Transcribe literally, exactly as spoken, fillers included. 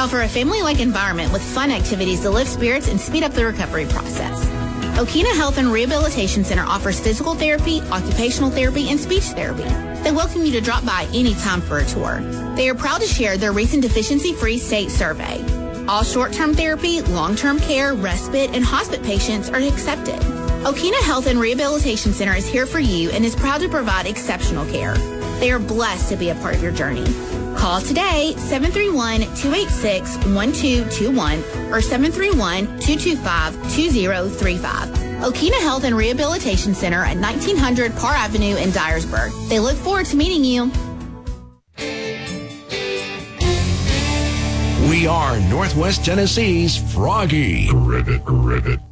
They offer a family-like environment with fun activities to lift spirits and speed up the recovery process. Okina Health and Rehabilitation Center offers physical therapy, occupational therapy, and speech therapy. They welcome you to drop by anytime for a tour. They are proud to share their recent deficiency-free state survey. All short-term therapy, long-term care, respite, and hospice patients are accepted. Okina Health and Rehabilitation Center is here for you and is proud to provide exceptional care. They are blessed to be a part of your journey. Call us today, seven three one, two eight six, one two two one or seven three one, two two five, two zero three five. Okina Health and Rehabilitation Center at nineteen hundred Parr Avenue in Dyersburg. They look forward to meeting you. We are Northwest Tennessee's Froggy. Ribbit, ribbit.